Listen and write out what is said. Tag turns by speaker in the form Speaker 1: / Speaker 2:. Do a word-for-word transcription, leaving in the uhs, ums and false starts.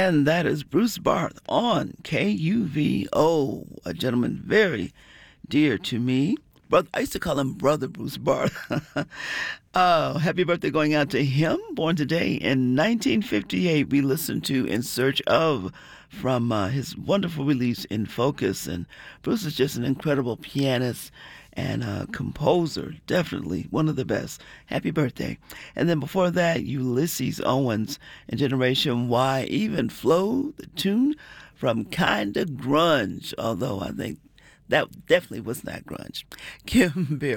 Speaker 1: And that is Bruce Barth on K U V O, a gentleman very dear to me. Brother, I used to call him Brother Bruce Barth. Oh, happy birthday going out to him. Born today in nineteen fifty-eight. We listened to In Search Of from uh, his wonderful release In Focus. And Bruce is just an incredible pianist and uh, composer. Definitely one of the best. Happy birthday. And then before that, Ulysses Owens and Generation Y, even Flow, the tune from Kinda Grunge. Although I think that definitely was not grunge. Kim Beer.